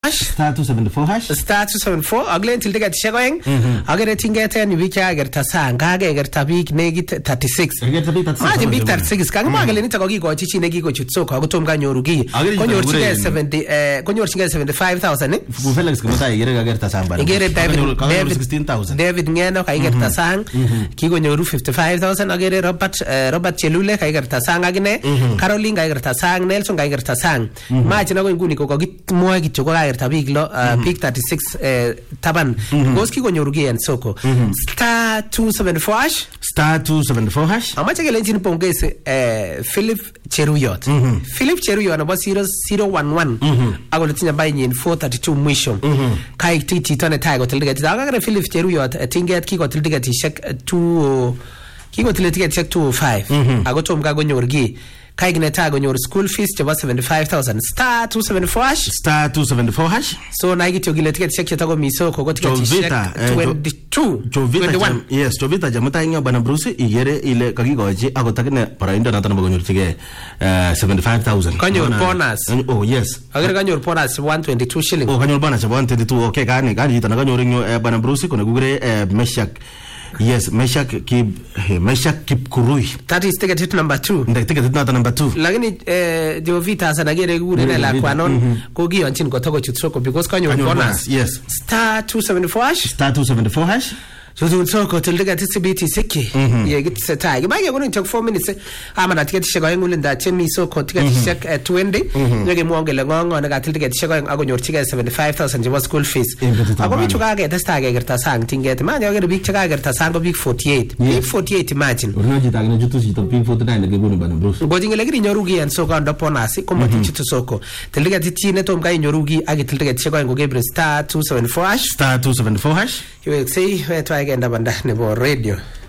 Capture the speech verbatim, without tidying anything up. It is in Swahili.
hash star two seventy-four hash star two seventy-four aglen til tiketishek oeng agere tingeten biik chagerta sang kagegerta biik negit thirty-six Kagerta biik thirty-six. Maji biik thirty-six kangimwa kele nito kokikochi chi nekikochut soko akotom kanyoru ki konyorchigei seventy eh konyorchigei seventy-five thousand eh Felix Kimutai igere kagerta sang bana. Igere David David sixteen thousand. David Ngeno kaigerta sang kikonyoru fifty-five thousand agere Robert Robert Chelule kaigerta sang agine Caroline kaigerta sang Nelson kaigerta sang Maji nako inguni kokitmwoe kityo ko kaigerta biik lo biik thirty-six taban because kikonyoru ki en soko star two seventy-four hash star two seventy-four hash amache kelenjin pongezi eh Philip Cheruyot Philip Cheruyot nebo zero one one akole tinye bainyin four thirty-two mwisho kai titi tone tai kotil ticket akakere Philip Cheruyot tinget kikotil tiketishek two kikotil tiketishek two oh five akotom kakonyor ki kai gineta konyor school fees chebo seventy-five thousand star two seventy-four hash star two seventy-four hash so na ikityo kile tiketishek chetako miso koko tiketishek twenty-two Jovita yes Jovita jamuta inyo bana Bruce igere ile kakikochi akotakine paraindo nato nebo konyorchige seventy-five thousand kanyor bonus oh yes agere kanyor bonus one twenty-two shilling oh kanyor bonus one twenty-two okay kani kani jita na kanyor inyo bana Bruce kuna gugure Meshak yes Meshak Kib Meshak Kipkurui that is ticket number two ndio ticket number two lakini eh Jovita sana gere gure ne la kwanon ko giyonchin kotoko chutsoko because kanyor bonus yes star two seventy-four hash star two seventy-four hash so so ko til ticket sibiti siki ye git setai ba ye gonin chok four minutes ama na ticket sheko ngule nda chemi so ko ticket shek twenty yeke muongele ngongo na til ticket sheko agonyor ticket seventy-five thousand je school fees ako bichu ka ge testa ge gerta sang tinget ma yo ge big chaka gerta sang ko big forty-eight big forty-eight imagine urno jita ge jutu jita big forty-nine ge gonu bana Bruce godingele gi nyoru gi en so ko ndo ponasi ko mati chitu soko til ticket tine tom ga nyoru gi agi til ticket sheko ngo ge star two seventy-four hash star two seventy-four hash you will see where to agenda banda nebo radio